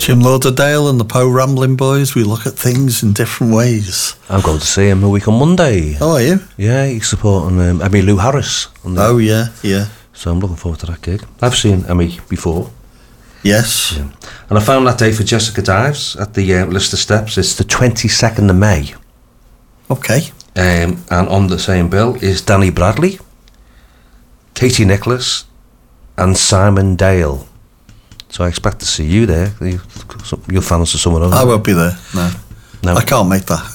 Jim Lauderdale and the Poe Ramblin' Boys, we look at things in different ways. I'm going to see him a week on Monday. Oh, are you? Yeah, he's supporting Emmy Lou Harris. Oh, yeah. So I'm looking forward to that gig. I've seen Emmy before. Yes. Yeah. And I found that day for Jessica Dives at the Lister Steps. It's the 22nd of May. Okay. And on the same bill is Danny Bradley, Katie Nicholas, and Simon Dale. So I expect to see you there. You'll fan us to someone else. I won't be there. No. I can't make that.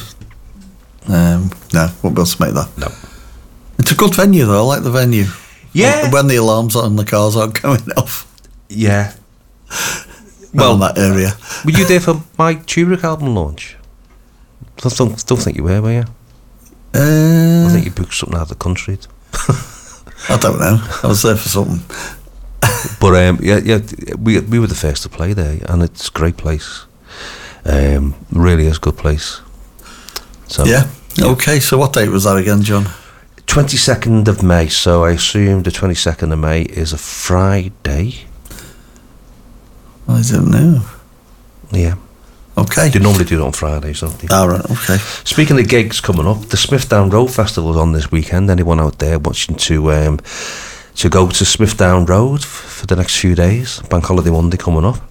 No, won't be able to make that. No. It's a good venue though. I like the venue. Yeah. When the alarms on the cars aren't going off. Yeah. Well, in that area. Were you there for my Turek album launch? I don't think you were you? I think you booked something out of the country. I don't know. I was there for something. But we were the first to play there, and it's a great place. Really is a good place. So yeah. Okay, so what date was that again, John? 22nd of May, so I assume the 22nd of May is a Friday. I don't know. Yeah. Okay. They normally do it on Fridays, don't they? All right, okay. Speaking of gigs coming up, the Smithdown Road Festival is on this weekend. Anyone out there watching to go to Smithdown Road for the next few days? Bank Holiday Monday coming up.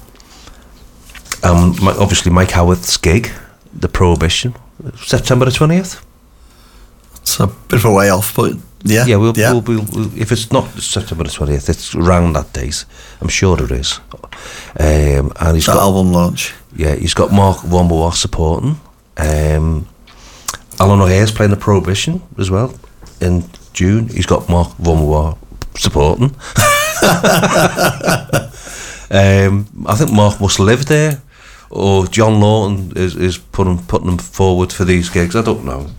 Obviously Mike Howard's gig, The Prohibition, September the 20th. It's a bit of a way off, but yeah. Yeah, we'll if it's not September the 20th, it's around that date. I'm sure it is. And he's got album launch. Yeah, he's got Mark Wombois supporting. Alan O'Hare's playing The Prohibition as well in June. He's got Mark Wombois supporting. I think Mark must live there, or John Lawton is putting them forward for these gigs. I don't know.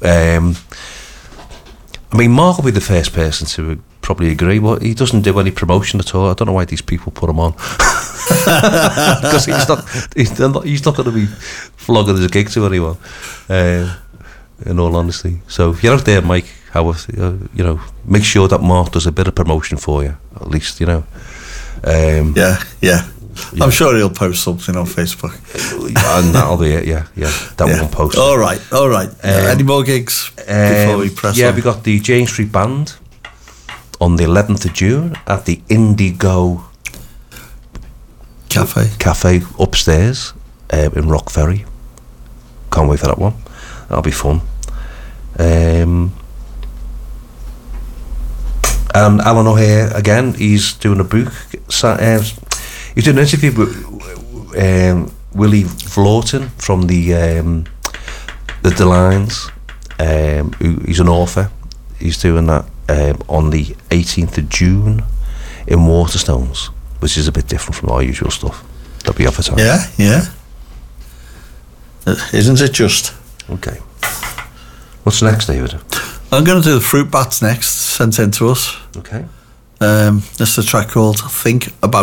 I mean, Mark will be the first person to probably agree, but he doesn't do any promotion at all. I don't know why these people put him on. Because he's not going to be flogging his gig to anyone, in all honesty. So if you're out there, Mike Howard, make sure that Mark does a bit of promotion for you, at least, Yeah. I'm sure he'll post something on Facebook. And that'll be it, yeah. That one post. All right. Any more gigs before we press on? Yeah, we got the Jane Street Band on the 11th of June at the Indigo Cafe upstairs in Rock Ferry. Can't wait for that one. That'll be fun. And Alan O'Hare again. He's doing a book. He's doing an interview with Willie Vlorton from the Delines. He's an author. He's doing that on the 18th of June in Waterstones, which is a bit different from our usual stuff that we advertise. Yeah. Isn't it just? Okay. What's next, David? I'm going to do the Fruit Bats next, sent in to us. Okay. This is a track called Think About